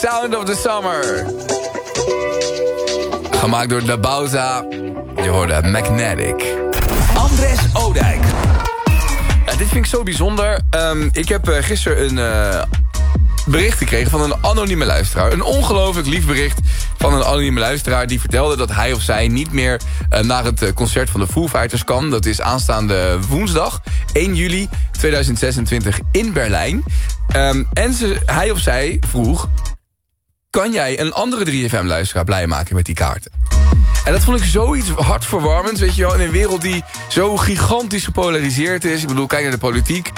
Sound of the Summer. Gemaakt door De Bauza. Je hoorde Magnetic. Andres Oudijk. Dit vind ik zo bijzonder. Ik heb gisteren een bericht gekregen van een anonieme luisteraar. Een ongelooflijk lief bericht van een anonieme luisteraar. Die vertelde dat hij of zij niet meer naar het concert van de Foo Fighters kan. Dat is aanstaande woensdag 1 juli 2026 in Berlijn. En hij of zij vroeg: kan jij een andere 3FM-luisteraar blij maken met die kaarten? En dat vond ik zoiets hartverwarmends, weet je wel. In een wereld die zo gigantisch gepolariseerd is. Ik bedoel, kijk naar de politiek.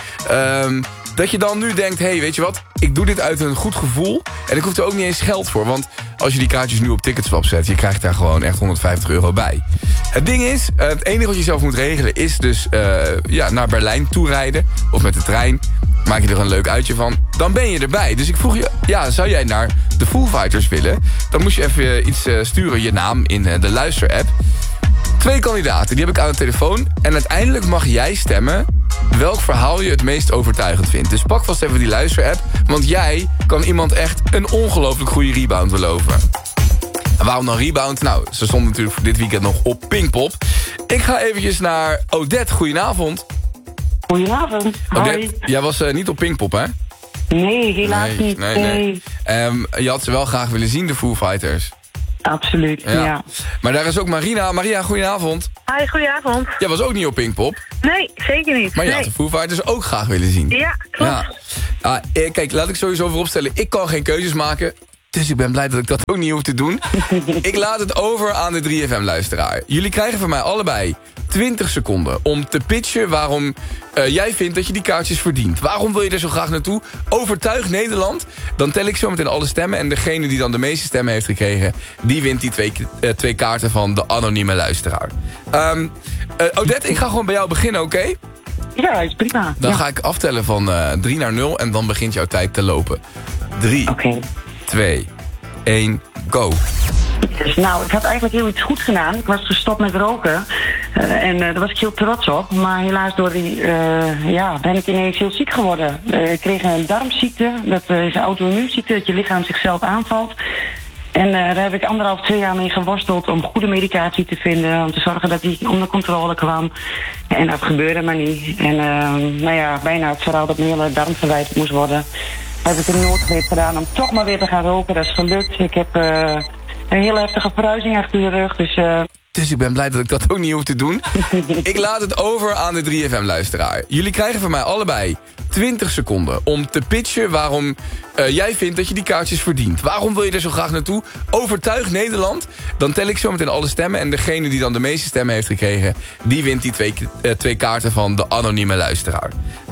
Dat je dan nu denkt, hey, weet je wat? Ik doe dit uit een goed gevoel. En ik hoef er ook niet eens geld voor. Want als je die kaartjes nu op Ticketswap zet, je krijgt daar gewoon echt €150 bij. Het ding is, het enige wat je zelf moet regelen is dus naar Berlijn toerijden. Of met de trein. Maak je er een leuk uitje van. Dan ben je erbij. Dus ik vroeg je, zou jij naar de Foo Fighters willen? Dan moest je even iets sturen, je naam in de luisterapp. 2 kandidaten, die heb ik aan de telefoon. En uiteindelijk mag jij stemmen welk verhaal je het meest overtuigend vindt. Dus pak vast even die luisterapp. Want jij kan iemand echt een ongelooflijk goede rebound beloven. En waarom dan rebound? Nou, ze stonden natuurlijk voor dit weekend nog op Pinkpop. Ik ga eventjes naar Odette. Goedenavond. Goedenavond. Odette, jij was niet op Pinkpop, hè? Nee, helaas niet. Nee. Je had ze wel graag willen zien, de Foo Fighters. Absoluut, ja. Maar daar is ook Marina. Maria, goedenavond. Hi, goedenavond. Jij was ook niet op Pinkpop. Nee, zeker niet. Maar je had de Foo Fighters ook graag willen zien. Ja, klopt. Ja. Kijk, laat ik sowieso vooropstellen. Ik kan geen keuzes maken. Dus ik ben blij dat ik dat ook niet hoef te doen. Ik laat het over aan de 3FM-luisteraar. Jullie krijgen van mij allebei 20 seconden om te pitchen waarom jij vindt dat je die kaartjes verdient. Waarom wil je er zo graag naartoe? Overtuig Nederland. Dan tel ik zo meteen alle stemmen. En degene die dan de meeste stemmen heeft gekregen, die wint die 2 kaarten van de anonieme luisteraar. Odette, ik ga gewoon bij jou beginnen, oké? Ja, is prima. Dan ga ik aftellen van 3 naar 0 en dan begint jouw tijd te lopen. 3, 2, 1, go. Dus, ik had eigenlijk heel iets goed gedaan. Ik was gestopt met roken. En daar was ik heel trots op. Maar helaas door die, ben ik ineens heel ziek geworden. Ik kreeg een darmziekte. Dat is een auto-immuunziekte, dat je lichaam zichzelf aanvalt. En daar heb ik 1,5-2 jaar mee geworsteld om goede medicatie te vinden. Om te zorgen dat die onder controle kwam. En dat gebeurde maar niet. En bijna het verhaal dat mijn hele darm verwijderd moest worden. Heb ik een noodgreep gedaan om toch maar weer te gaan roken. Dat is gelukt. Ik heb een hele heftige verhuizing achter de rug. Dus ik ben blij dat ik dat ook niet hoef te doen. Ik laat het over aan de 3FM-luisteraar. Jullie krijgen van mij allebei 20 seconden om te pitchen waarom jij vindt dat je die kaartjes verdient. Waarom wil je er zo graag naartoe? Overtuig Nederland. Dan tel ik zo meteen alle stemmen. En degene die dan de meeste stemmen heeft gekregen, die wint die 2 kaarten van de anonieme luisteraar.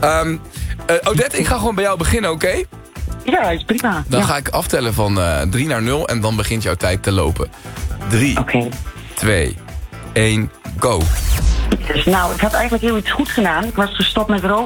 Odette, ik ga gewoon bij jou beginnen, oké? Ja, is prima. Dan ga ik aftellen van 3 naar 0 en dan begint jouw tijd te lopen. 3, 2, 1, go. Dus, ik had eigenlijk heel iets goed gedaan. Ik was gestopt met roken.